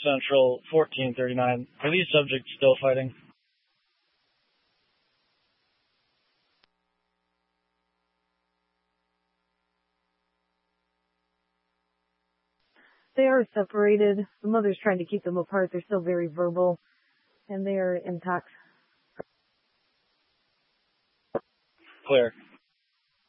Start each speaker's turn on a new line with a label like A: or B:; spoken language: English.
A: Central 1439. Are these subjects still fighting?
B: They are separated. The mother's trying to keep them apart. They're still very verbal, and they are intact.
A: Clear.